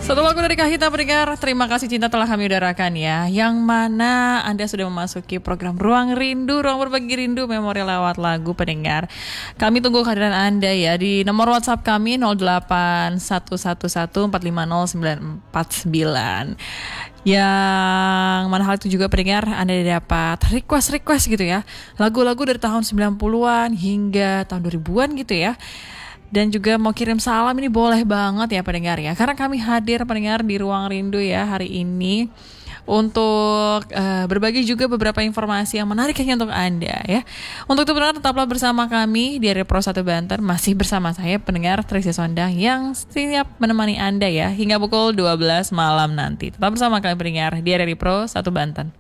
Satu lagu dari Kahitna pendengar, terima kasih cinta telah kami udarakan ya. Yang mana Anda sudah memasuki program Ruang Rindu, ruang berbagi rindu memori lewat lagu pendengar. Kami tunggu kehadiran Anda ya di nomor WhatsApp kami 08111450949. Yang mana hal itu juga pendengar Anda dapat request gitu ya. Lagu-lagu dari tahun 90-an hingga tahun 2000-an gitu ya. Dan juga mau kirim salam ini boleh banget ya pendengar ya. Karena kami hadir pendengar di Ruang Rindu ya hari ini untuk berbagi juga beberapa informasi yang menarik hanya untuk Anda ya. Untuk itu pendengar tetaplah bersama kami di Pro 1 Banten. Masih bersama saya pendengar Triksi Sondang yang siap menemani Anda ya hingga pukul 12 malam nanti. Tetap bersama kami pendengar di Pro 1 Banten.